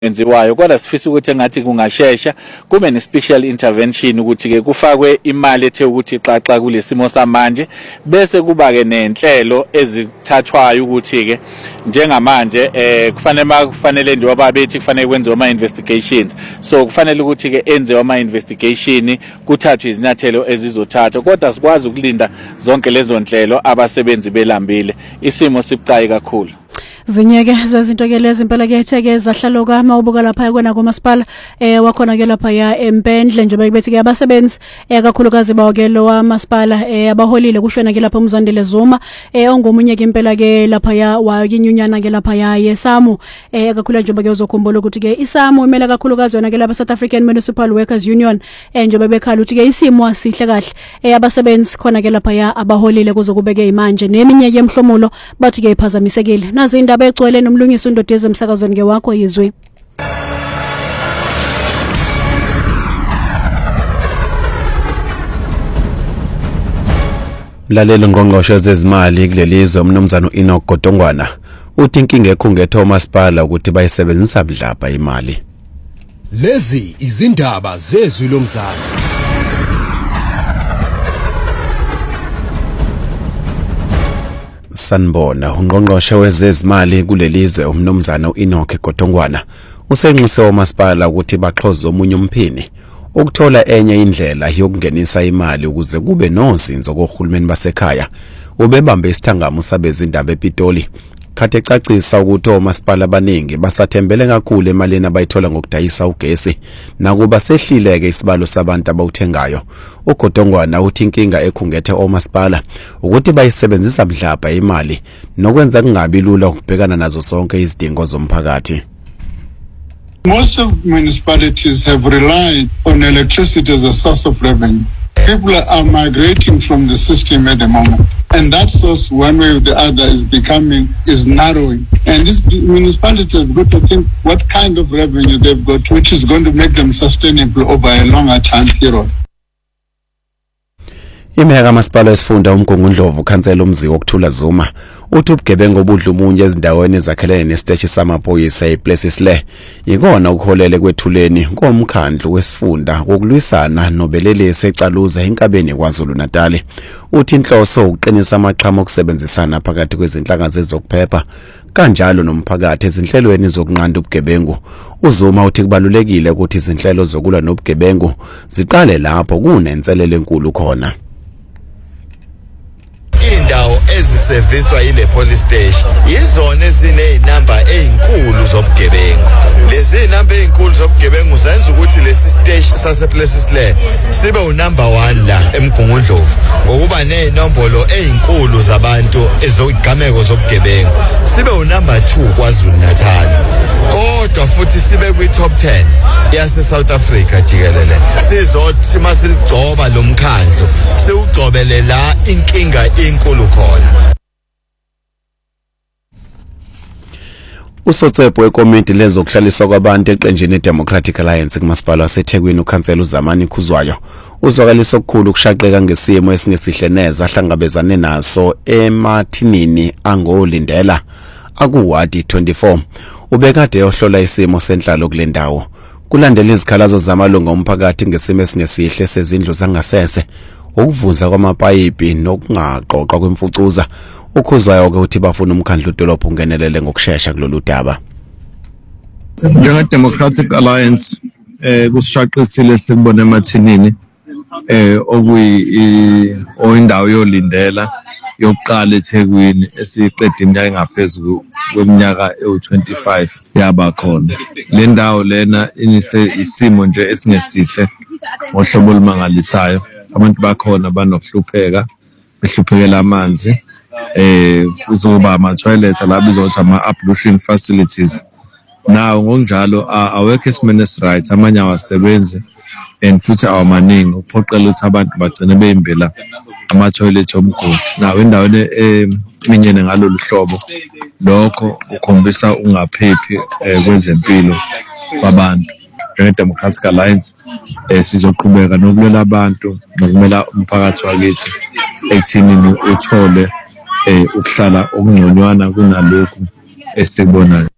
enziwayo kodwa sifisa ukuthi ngathi kungashesha kube ne special intervention ukuthi ke kufakwe imali ethe ukuthi xaxa kulesimo samanje bese kuba ke nenhlelo ezithathwayo ukuthi ke njengamanje kufanele nje wababethi kufanele kwenziwe ama investigations so kufanele ukuthi ke enziwe ama investigation kuthathwe izinyathelo ezizothathwa kodwa sikwazi ukulinda zonke lezo nhlelo abasebenzi belambile isimo sibucayi kakhulu. Zinyeke zezinto ke lezi impela kuyetheke zahlaloka mawubuka lapha kwena komasipala wakhona ke lapha ya eMpendle njengoba ibethi ke abasebenzi kakhulukazi bawo ke lo wamasipala abaholile kushwena ke lapha uMzandile Zuma ongomunye ke impela ke lapha ya wayinyunyana ke lapha ya yeSAMU kakhulu njengoba ke uzokhumbula ukuthi ke iSAMU imela kakhulukazi yona ke lapha South African Municipal Workers Union njengoba bekhala ukuthi ke isimo asihle kahle abasebenzi khona ke lapha ya abaholile kuzokubeke imanje neminye ke emhlomulo bathi ke iphazamisekile nazi indaba egcwele nomlungisi uNdodezi emsakazweni ke wakho yizwe. Mlalelo ngqongqoshe zezimali kulelizwe umnumzana uEnoch Godongwana uthi inkinga ekhungethe umasipala ukuthi bayisebenzisa budlapha imali. Lezi izindaba zezwi lomzansi. Sanibona ungqongqoshe wezezimali kulelizwe umnumzana uEnoch Godongwana usenxise umasipala ukuthi baxhoze omunye umphini ukuthola enye indlela yokungenisa imali ukuze kube nozinzo kohulumeni basekhaya ubebambe isithangamo sabezindaba ePitoli khathe ecacisa ukuthi omasipala abaningi basathembele kakhulu emalini abayithola ngokudayisa ugesi nakuba sehlileke isibalo sabantu abawuthengayo. uGodongwana uthi inkinga ekhungethe omasipala ukuthi bayisebenzisa budlapha imali nokwenza kungabi lula ukubhekana nazo zonke izidingo zomphakathi. Most of municipalities have relied on electricity as a source of revenue. People are migrating from the system at the moment. And that source, one way or the other, is narrowing. And these municipalities have got to think what kind of revenue they've got, which is going to make them sustainable over a longer time period. Imehla kamasipala esifunda uMgungundlovu ukhansela umziwa okuthula Zuma uthi ubugebengu obudlumunye ezindaweni ezakhelene nesiteshi samaphoyisa ePlesisle ikona ukuholele kwethuleni komkhandlu wesifunda wokulwisana nobelelesi ecaluza enkabeni kwaZulu Natal. Uthi inhloso uqinisa amaqhamu okusebenzisana phakathi kwezinhlaka zezokuphepha kanjalo nomphakathi ezinhlelweni zokunqanda ubugebengu. uZuma uthi kubalulekile ukuthi izinhlelo zokulwa nobugebengu ziqale lapho kunenselelo enkulu khona. Indawo eziserviswa ile police station izona ezinenamba ezinkulu zobugebengu. Lezi namba ezinkulu zobugebengu zenza ukuthi lesi station sasePlesisle sibe unumber 1 la eMgungundlovu ngokuba nezinombolo ezinkulu zabantu ezogameko zobugebengu. Sibe unumber 2 kwaZulu Natal. Kodwa futhi sibe kwi-top 10 yase South Africa jikelele. Sizothi masigcoba lo mkhandlu siugcobele la inkinga inkulu khona. Usotsepho wekomiti lezokuhlaliswa kwabantu eqenjini Democratic Alliance kumasipala waseThekwini ukhansela uZamani Khuzwayo uzwakalisa okukhulu ukushaqeka ngesimo esingesihle neza ahlangabezane naso emathinini angolindela akuwadi 24 ubekade yohlola isimo senhlalo kule ndawo kulandela izikhalazo zamalungu omphakathi ngesimo esingesihle sezindlu zangasese ukuvuza kwamapayipi nokungaqoqwa kwemfucuza. Ukhuzwayo ke uthi bafuna umkhandlu dolophu ungenelele ngokusheshsha kulolu daba. Njenge Democratic Alliance kusishaqisile sikubona emathinini oyindawo yolindela yokuqala eThekwini esiqedwe iminyaka engaphezulu kweminyaka ewu25 yaba khona. Le ndawo lena inise isimo nje esingesihle ngohlobo olumangalisayo. Abantu bakhona banokuhlupheka behluphekela amanzi kuzoba ama toilet labizwa ukuthi ama ablution facilities. Now ngokunjalo awekho esimene right amanye awasebenzi and futhi awamaningi uphoqela ukuthi abantu bagcine beyimbela ama toilet omgodi. Now endaweni eminyene ngalolu hlobo lokho ukhombisa ungaphephi kwezempilo kwabantu. Njenge Democratic Alliance sizoqhubeka nokulela abantu nokumela umphakathi wakithi ekuthinini uthole ukuhlala okungconywana kunalokhu esikubonayo.